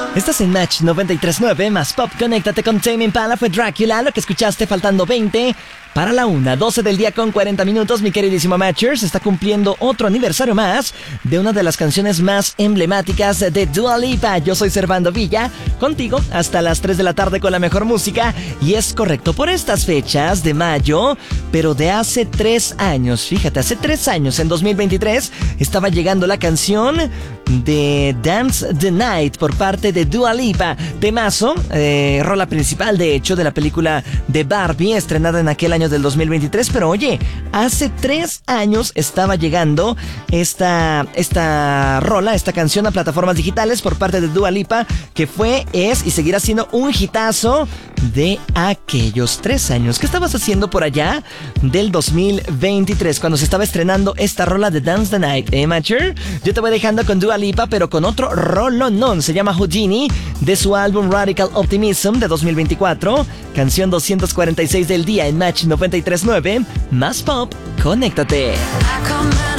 Estás en Match 93.9, más pop, conéctate con Tame Impala, fue Drácula, lo que escuchaste faltando 20 para la 1, 12 del día con 40 minutos, mi queridísimo Matchers, está cumpliendo otro aniversario más de una de las canciones más emblemáticas de Dua Lipa. Yo soy Servando Villa, contigo hasta las 3 de la tarde con la mejor música, y es correcto, por estas fechas de mayo, pero de hace 3 años, fíjate, hace 3 años, en 2023, estaba llegando la canción de Dance the Night por parte de Dua Lipa, temazo, rola principal de hecho de la película de Barbie, estrenada en aquel año del 2023, pero oye, hace 3 años estaba llegando esta rola, esta canción a plataformas digitales por parte de Dua Lipa, que fue, es y seguirá siendo un hitazo de aquellos 3 años. ¿Qué estabas haciendo por allá del 2023 cuando se estaba estrenando esta rola de Dance the Night, Matcher? Yo te voy dejando con Dua Lipa, pero con otro rolonón, se llama Houdini, de su álbum Radical Optimism de 2024, canción 246 del día en Match 93.9, más pop, conéctate.